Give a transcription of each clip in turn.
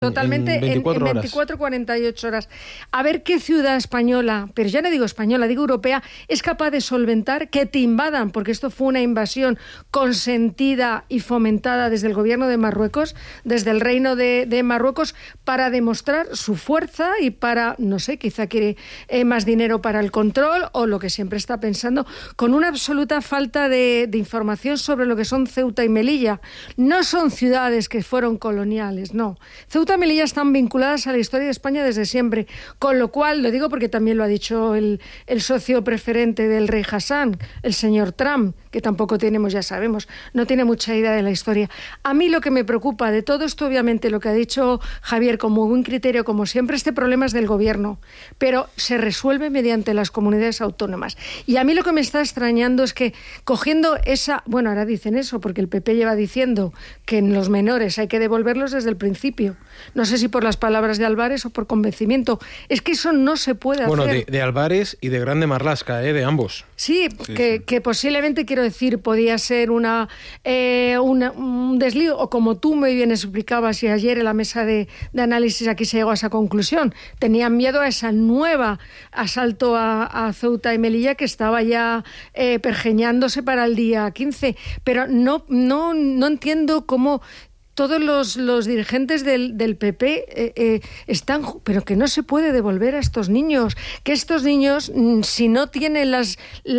Totalmente, en 24, 48 horas. A ver qué ciudad española, pero ya no digo española, digo europea, es capaz de solventar que te invadan, porque esto fue una invasión consentida y fomentada desde el gobierno de Marruecos, desde el reino de Marruecos, para demostrar su fuerza y para, no sé, quizá quiere más dinero para el control o lo que siempre está pensando, con una absoluta falta de información sobre lo que son Ceuta y Melilla. No son ciudades que fueron coloniales, no. Ceuta y Melilla están vinculadas a la historia de España desde siempre, con lo cual, lo digo porque también lo ha dicho el socio preferente del rey Hassan, el señor Trump, que tampoco tenemos, ya sabemos, no tiene mucha idea de la historia. A mí lo que me preocupa de todo esto, obviamente, lo que ha dicho Javier, como buen criterio, como siempre, este problema es del gobierno, pero se resuelve mediante las comunidades autónomas. Y a mí lo que me está extrañando es que, cogiendo esa... Bueno, ahora dicen eso, porque el PP lleva diciendo que en los menores hay que devolverlos desde el principio. No sé si por las palabras de Álvarez o por convencimiento. Es que eso no se puede hacer. Bueno, de Álvarez y de Grande Marlaska, de ambos. Sí, que posiblemente, quiero decir, podía ser un desliz, o como tú muy bien explicabas y ayer en la mesa de análisis aquí se llegó a esa conclusión. Tenían miedo a esa nueva asalto a Ceuta y Melilla que estaba ya pergeñándose para el día 15. Pero no entiendo cómo... Todos los dirigentes del PP están... Pero que no se puede devolver a estos niños. Que estos niños, si no tienen las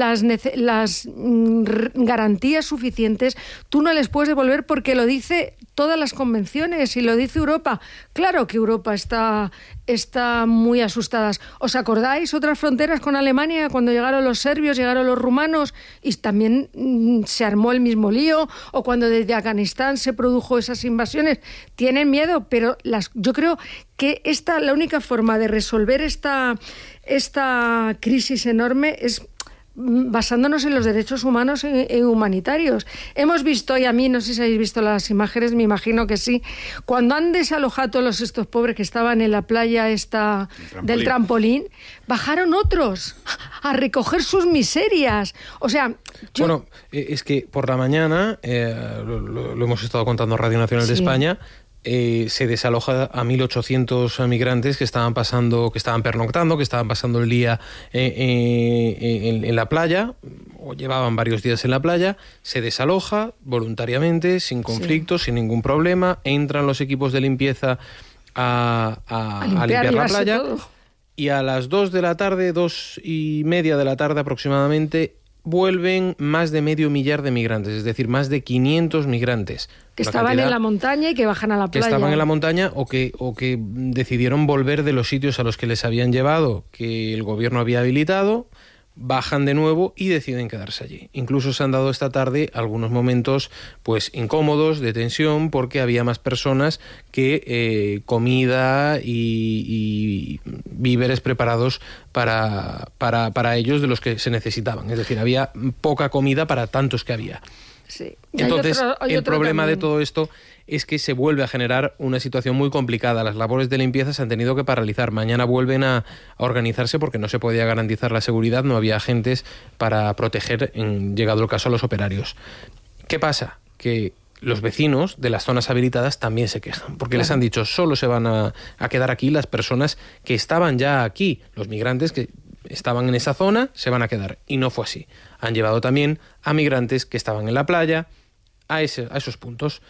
garantías suficientes, tú no les puedes devolver porque lo dice todas las convenciones y lo dice Europa. Claro que Europa está muy asustada. ¿Os acordáis otras fronteras con Alemania cuando llegaron los serbios, llegaron los rumanos y también se armó el mismo lío? O cuando desde Afganistán se produjo esas invasiones. Tienen miedo, pero yo creo que la única forma de resolver esta crisis enorme es basándonos en los derechos humanos y humanitarios. Hemos visto, y a mí no sé si habéis visto las imágenes, me imagino que sí, cuando han desalojado todos estos pobres que estaban en la playa del trampolín, bajaron otros a recoger sus miserias. O sea, Bueno, es que por la mañana, lo hemos estado contando en Radio Nacional de España, se desaloja a 1.800 migrantes que estaban pernoctando, que estaban pasando el día en la playa, o llevaban varios días en la playa. Se desaloja voluntariamente, sin conflictos, sin ningún problema. Entran los equipos de limpieza a limpiar la playa. Todo. Y a las 2:30 de la tarde aproximadamente, vuelven más de 500.000 de migrantes, es decir, más de 500 migrantes. Que estaban en la montaña y que bajan a la playa. Que estaban en la montaña o que decidieron volver de los sitios a los que les habían llevado, que el gobierno había habilitado, bajan de nuevo y deciden quedarse allí. Incluso se han dado esta tarde algunos momentos pues incómodos, de tensión, porque había más personas que comida y víveres preparados para ellos de los que se necesitaban. Es decir, había poca comida para tantos que había. Sí. Entonces, el problema también de todo esto es que se vuelve a generar una situación muy complicada. Las labores de limpieza se han tenido que paralizar. Mañana vuelven a organizarse porque no se podía garantizar la seguridad, no había agentes para proteger, llegado el caso, a los operarios. ¿Qué pasa? Que los vecinos de las zonas habilitadas también se quejan, porque les han dicho solo se van a quedar aquí las personas que estaban ya aquí, los migrantes que estaban en esa zona se van a quedar, y no fue así. Han llevado también a migrantes que estaban en la playa a esos puntos.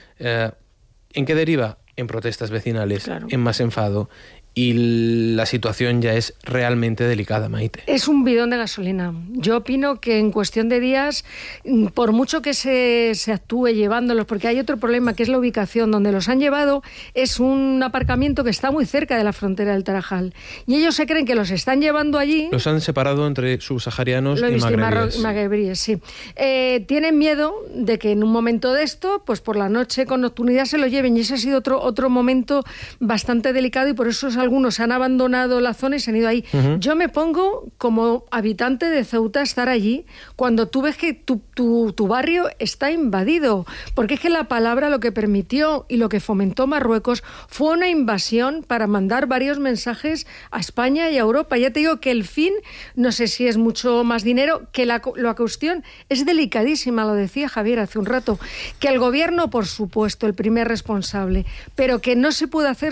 ¿En qué deriva? En protestas vecinales, claro, en más enfado. Y la situación ya es realmente delicada, Maite. Es un bidón de gasolina. Yo opino que en cuestión de días, por mucho que se actúe llevándolos, porque hay otro problema que es la ubicación. Donde los han llevado es un aparcamiento que está muy cerca de la frontera del Tarajal. Y ellos se creen que los están llevando allí. Los han separado entre subsaharianos y magrebíes. Sí. Tienen miedo de que en un momento de esto, pues por la noche con nocturnidad se lo lleven. Y ese ha sido otro momento bastante delicado, y por eso algunos han abandonado la zona y se han ido ahí. Uh-huh. Yo me pongo como habitante de Ceuta a estar allí cuando tú ves que tu barrio está invadido, porque es que la palabra lo que permitió y lo que fomentó Marruecos fue una invasión para mandar varios mensajes a España y a Europa. Ya te digo que el fin, no sé si es mucho más dinero, que la cuestión es delicadísima, lo decía Javier hace un rato, que el gobierno, por supuesto, el primer responsable, pero que no se puede hacer